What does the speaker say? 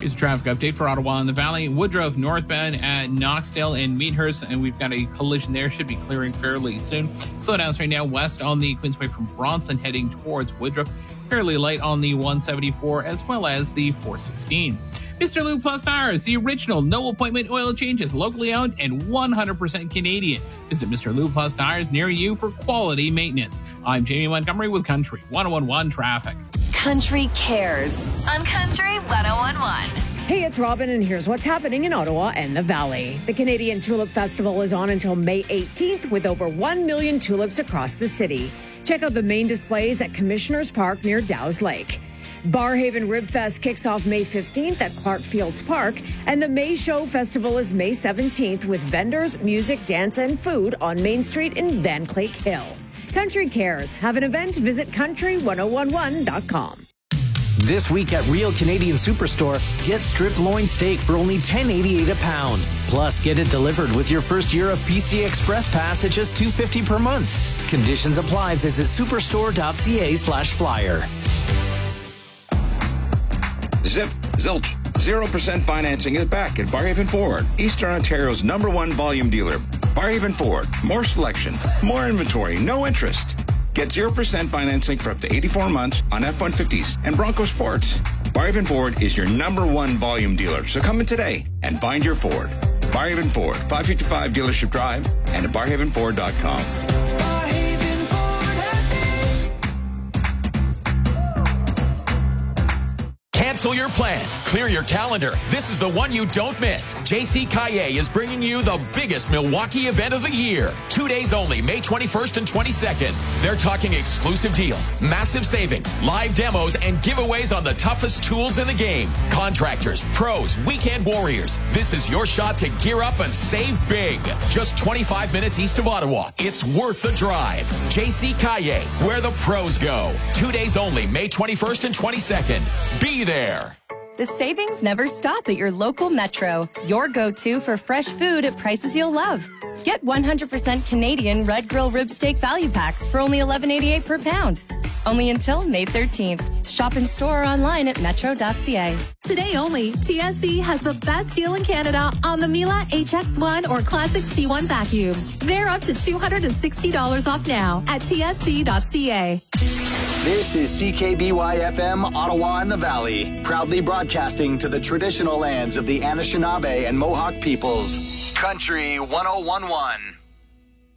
Here's a traffic update for Ottawa and the Valley. Woodruff northbound at Knoxdale and Meadhurst, and we've got a collision there. Should be clearing fairly soon. Slowdowns right now west on the Queensway from Bronson heading towards Woodruff. Fairly light on the 174 as well as the 416. Mr. Lube Plus Tires, the original no appointment oil changes, locally owned and 100% Canadian. Visit Mr. Lube Plus Tires near you for quality maintenance. I'm Jamie Montgomery with Country 1011 Traffic. Country Cares on Country 1011. Hey, it's Robin, and here's what's happening in Ottawa and the Valley. The Canadian Tulip Festival is on until May 18th with over 1 million tulips across the city. Check out the main displays at Commissioners Park near Dow's Lake. Barhaven Rib Fest kicks off May 15th at Clark Fields Park, and the May Show Festival is May 17th with vendors, music, dance, and food on Main Street in Van Clayk Hill. Country Cares. Have an event? Visit country1011.com. This week at Real Canadian Superstore, get strip loin steak for only $10.88 a pound. Plus, get it delivered with your first year of PC Express Pass at just $2.50 per month. Conditions apply. Visit superstore.ca/flyer. Zip, zilch, 0% financing is back at Barhaven Ford, Eastern Ontario's #1 volume dealer. Barhaven Ford, more selection, more inventory, no interest. Get 0% financing for up to 84 months on F-150s and Bronco Sports. Barhaven Ford is your #1 volume dealer, so come in today and find your Ford. Barhaven Ford, 555 Dealership Drive and at barhavenford.com. Cancel your plans. Clear your calendar. This is the one you don't miss. JC Caillet is bringing you the biggest Milwaukee event of the year. 2 days only, May 21st and 22nd. They're talking exclusive deals, massive savings, live demos, and giveaways on the toughest tools in the game. Contractors, pros, weekend warriors. This is your shot to gear up and save big. Just 25 minutes east of Ottawa. It's worth the drive. JC Caillet, where the pros go. 2 days only, May 21st and 22nd. Be there. The savings never stop at your local Metro. Your go-to for fresh food at prices you'll love. Get 100% Canadian Red Grill Rib Steak Value Packs for only $11.88 per pound. Only until May 13th. Shop in store or online at metro.ca. Today only, TSC has the best deal in Canada on the Miele HX1 or Classic C1 vacuums. They're up to $260 off now at tsc.ca. This is CKBY-FM, Ottawa and the Valley, proudly broadcasting to the traditional lands of the Anishinaabe and Mohawk peoples. Country 1011.